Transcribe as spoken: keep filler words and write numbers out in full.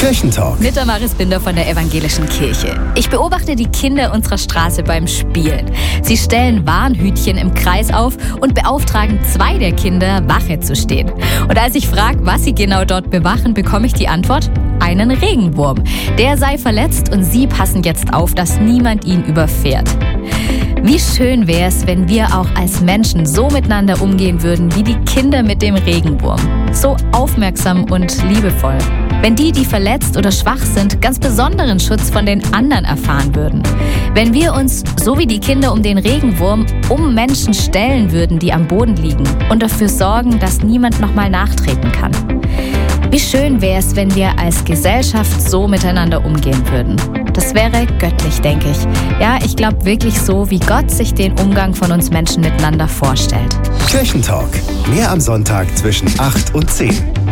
Kirchentalk. Mit der Maris Binder von der Evangelischen Kirche. Ich beobachte die Kinder unserer Straße beim Spielen. Sie stellen Warnhütchen im Kreis auf und beauftragen zwei der Kinder, Wache zu stehen. Und als ich frage, was sie genau dort bewachen, bekomme ich die Antwort: einen Regenwurm. Der sei verletzt und sie passen jetzt auf, dass niemand ihn überfährt. Wie schön wäre es, wenn wir auch als Menschen so miteinander umgehen würden wie die Kinder mit dem Regenwurm. So aufmerksam und liebevoll. Wenn die, die verletzt oder schwach sind, ganz besonderen Schutz von den anderen erfahren würden. Wenn wir uns, so wie die Kinder um den Regenwurm, um Menschen stellen würden, die am Boden liegen und dafür sorgen, dass niemand nochmal nachtreten kann. Wie schön wäre es, wenn wir als Gesellschaft so miteinander umgehen würden. Das wäre göttlich, denke ich. Ja, ich glaube wirklich so, wie Gott sich den Umgang von uns Menschen miteinander vorstellt. Kirchentalk. Mehr am Sonntag zwischen acht und zehn.